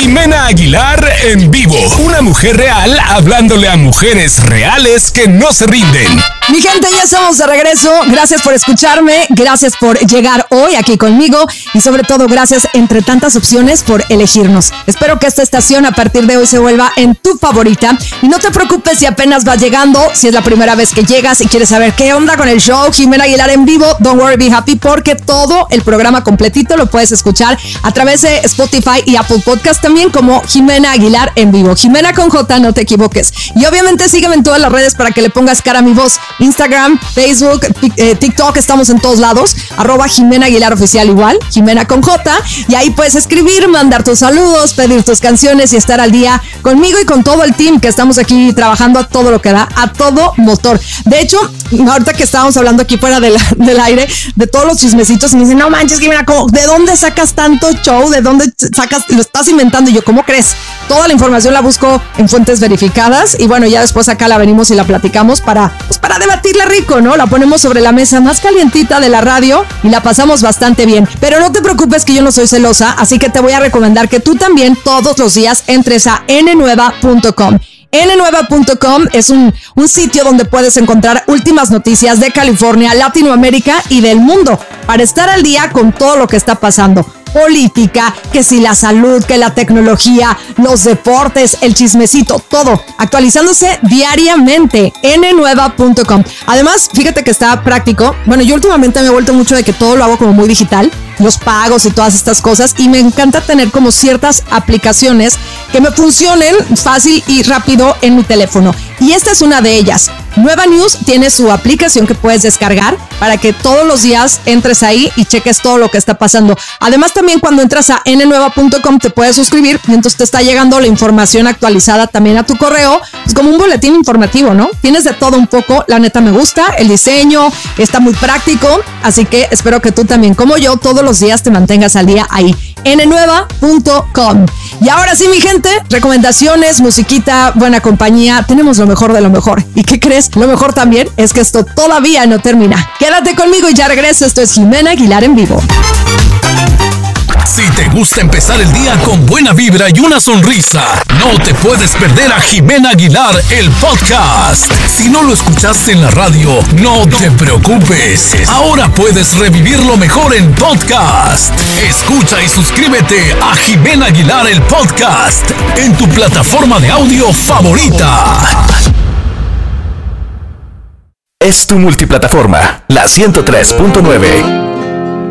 Jimena Aguilar en vivo. Una mujer real hablándole a mujeres reales que no se rinden. Mi gente, ya estamos de regreso. Gracias por escucharme, gracias por llegar hoy aquí conmigo y sobre todo gracias entre tantas opciones por elegirnos. Espero que esta estación a partir de hoy se vuelva en tu favorita y no te preocupes si apenas vas llegando, si es la primera vez que llegas y quieres saber qué onda con el show Jimena Aguilar en vivo, don't worry, be happy, porque todo el programa completito lo puedes escuchar a través de Spotify y Apple Podcast también como Jimena Aguilar en vivo. Jimena con J, no te equivoques. Y obviamente sígueme en todas las redes para que le pongas cara a mi voz. Instagram, Facebook, TikTok, estamos en todos lados. @Jimena Aguilar Oficial igual, Jimena con J. Y ahí puedes escribir, mandar tus saludos, pedir tus canciones y estar al día conmigo y con todo el team que estamos aquí trabajando a todo lo que da, a todo motor. De hecho, ahorita que estábamos hablando aquí fuera del aire, de todos los chismecitos, me dicen, no manches, Jimena, ¿de dónde sacas tanto show? ¿De dónde sacas? Lo estás inventando. Y yo, ¿cómo crees? Toda la información la busco en fuentes verificadas y bueno, ya después acá la venimos y la platicamos para debatirla rico, ¿no? La ponemos sobre la mesa más calientita de la radio y la pasamos bastante bien. Pero no te preocupes que yo no soy celosa, así que te voy a recomendar que tú también todos los días entres a nnueva.com. nnueva.com es un sitio donde puedes encontrar últimas noticias de California, Latinoamérica y del mundo para estar al día con todo lo que está pasando. Política, que si la salud, que la tecnología, los deportes, el chismecito, todo actualizándose diariamente. nnueva.com. Además, fíjate que está práctico. Bueno, yo últimamente me he vuelto mucho de que todo lo hago como muy digital, los pagos y todas estas cosas, y me encanta tener como ciertas aplicaciones que me funcionen fácil y rápido en mi teléfono. Y esta es una de ellas. Nueva News tiene su aplicación que puedes descargar para que todos los días entres ahí y cheques todo lo que está pasando. Además, también cuando entras a nnueva.com te puedes suscribir y entonces te está llegando la información actualizada también a tu correo. Es como un boletín informativo, ¿no? Tienes de todo un poco. La neta me gusta, el diseño está muy práctico, así que espero que tú también, como yo, todos los días te mantengas al día ahí. nnueva.com. Y ahora sí, mi gente, recomendaciones, musiquita, buena compañía, tenemos lo mejor de lo mejor. ¿Y qué crees? Lo mejor también es que esto todavía no termina. Quédate conmigo y ya regreso. Esto es Jimena Aguilar en vivo. Si te gusta empezar el día con buena vibra y una sonrisa, no te puedes perder a Jimena Aguilar, el podcast. Si no lo escuchaste en la radio, no te preocupes. Ahora puedes revivir lo mejor en podcast. Escucha y suscríbete a Jimena Aguilar, el podcast, en tu plataforma de audio favorita. Es tu multiplataforma, la 103.9.